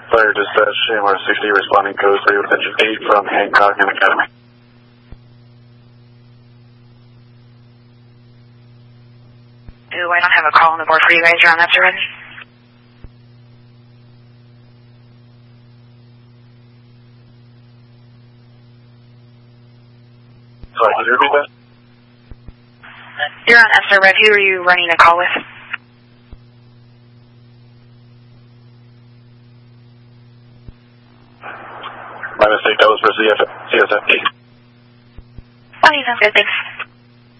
Fire dispatch, AMR 60 responding code 3 with engine 8 from Hancock and Academy. Do I not have a call on the board for you guys? You're on that already? Sorry, can you repeat that? You're on Esther Red. Who are you running a call with? My mistake, that was for CSFP. Okay, sounds good, thanks.